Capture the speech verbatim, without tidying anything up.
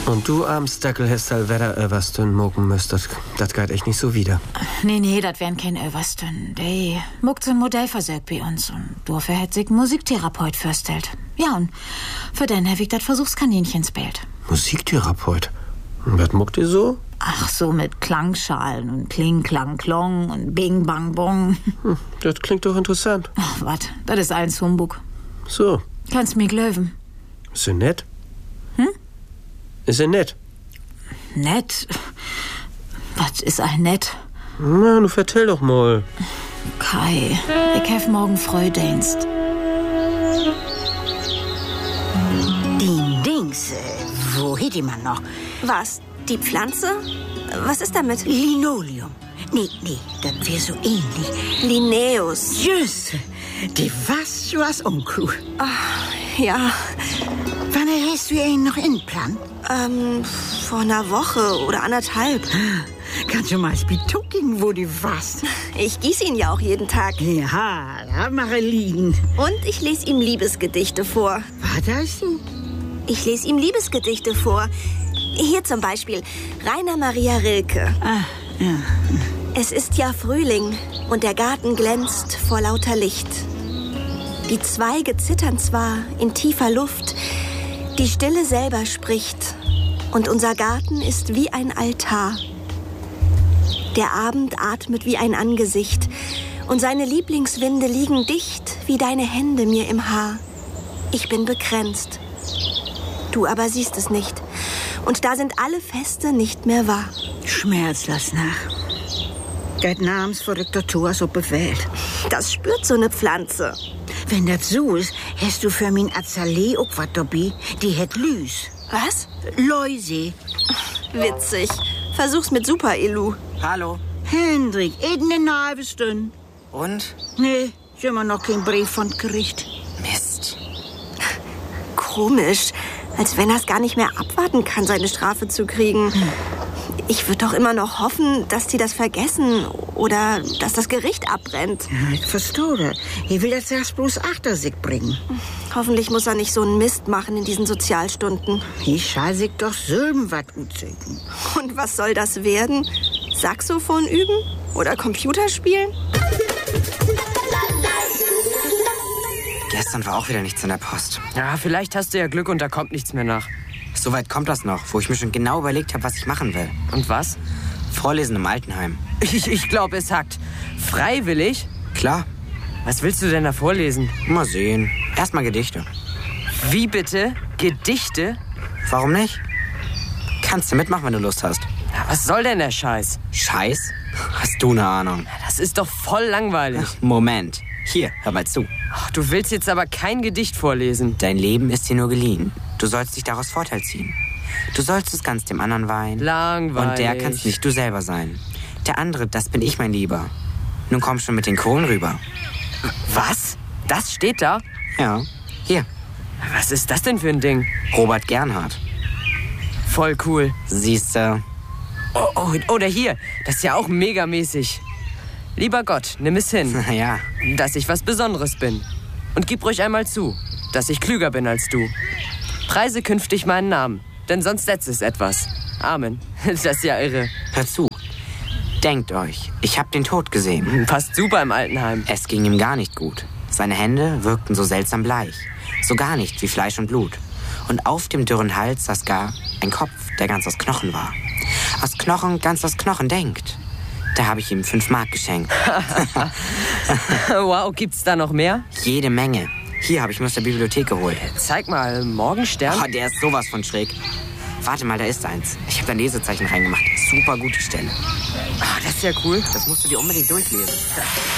Und du, Armstackel, hast halt wieder Överstön mogen müsstet. Das geht echt nicht so wieder. Nee, nee, das wären kein Överstön. Der muckt so ein Modellversuch bei uns. Und dafür hätt sich ein Musiktherapeut vorstellt. Ja, und für den hab ich das Versuchskaninchen spielt. Musiktherapeut? Und was muckt ihr so? Ach, so mit Klangschalen und Kling, Klang, Klong und Bing, Bang, Bong. Hm, das klingt doch interessant. Ach, was? Das ist alles Humbug. So. Kannst mich löwen. Ist sie nett? Hm? Ist sie nett? Nett? Was ist all nett? Na, du vertell doch mal. Kai, ich hab morgen Freudienst. Die Dings, äh, wo hätt man noch? Was? Die Pflanze? Was ist damit? Linoleum. Nee, nee, das wär so ähnlich. Linnaeus. Just, die was, du hast Onkel. Ach, ja. Wann hast du ihn noch in Plan? Ähm, vor einer Woche oder anderthalb. Kannst du mal spitucken, wo du warst? Ich gieße ihn ja auch jeden Tag. Ja, da mache liegen. Und ich lese ihm Liebesgedichte vor. Was heißt du? Ich lese ihm Liebesgedichte vor. Hier zum Beispiel Rainer Maria Rilke. Ah, ja. Es ist ja Frühling und der Garten glänzt vor lauter Licht. Die Zweige zittern zwar in tiefer Luft, die Stille selber spricht und unser Garten ist wie ein Altar. Der Abend atmet wie ein Angesicht und seine Lieblingswinde liegen dicht wie deine Hände mir im Haar. Ich bin begrenzt. Du aber siehst es nicht. Und da sind alle Feste nicht mehr wahr. Schmerz lass nach. Geht namens vor der Tortur so bewählt. Das spürt so eine Pflanze. Wenn das so ist, hast du für min Azalee auch was dabei. Die hätt Lüs. Was? Läuse. Witzig. Versuch's mit Super-Elu. Hallo. Hendrik, eben eine halbe Stunde. Und? Nee, ich immer noch kein Brief von Gericht. Mist. Komisch. Als wenn er's gar nicht mehr abwarten kann, seine Strafe zu kriegen. Hm. Ich würde doch immer noch hoffen, dass die das vergessen oder dass das Gericht abbrennt. Ja, ich verstehe das. Ich will das erst bloß achter sich bringen. Hoffentlich muss er nicht so einen Mist machen in diesen Sozialstunden. Ich schall sich doch selben was utzügen. Und was soll das werden? Saxophon üben? Oder Computer spielen? Gestern war auch wieder nichts in der Post. Ja, vielleicht hast du ja Glück und da kommt nichts mehr nach. Soweit kommt das noch, wo ich mir schon genau überlegt habe, was ich machen will. Und was? Vorlesen im Altenheim. Ich, ich glaube, es hackt. Freiwillig? Klar. Was willst du denn da vorlesen? Mal sehen. Erstmal Gedichte. Wie bitte? Gedichte? Warum nicht? Kannst du mitmachen, wenn du Lust hast. Ja, was soll denn der Scheiß? Scheiß? Hast du eine Ahnung? Das ist doch voll langweilig. Moment. Hier, hör mal zu. Ach, du willst jetzt aber kein Gedicht vorlesen. Dein Leben ist dir nur geliehen. Du sollst dich daraus Vorteil ziehen. Du sollst es ganz dem anderen weihen. Langweilig. Und der kannst nicht du selber sein. Der andere, das bin ich, mein Lieber. Nun komm schon mit den Kohlen rüber. Was? Das steht da? Ja, hier. Was ist das denn für ein Ding? Robert Gernhardt. Voll cool. Siehste. Oh, oh, oder hier. Das ist ja auch megamäßig. Lieber Gott, nimm es hin, Na ja. dass ich was Besonderes bin. Und gib ruhig einmal zu, dass ich klüger bin als du. Preise künftig meinen Namen, denn sonst setzt es etwas. Amen. Das ist ja irre. Hör zu. Denkt euch, ich hab den Tod gesehen. Passt super im Altenheim. Es ging ihm gar nicht gut. Seine Hände wirkten so seltsam bleich. So gar nicht wie Fleisch und Blut. Und auf dem dürren Hals saß gar ein Kopf, der ganz aus Knochen war. Aus Knochen ganz aus Knochen denkt. Da habe ich ihm fünf Mark geschenkt. Wow, gibt's da noch mehr? Jede Menge. Hier habe ich mir aus der Bibliothek geholt. Zeig mal, Morgenstern. Oh, der ist sowas von schräg. Warte mal, da ist eins. Ich habe da ein Lesezeichen reingemacht. Super gute Stelle. Ach, das ist ja cool. Das musst du dir unbedingt durchlesen.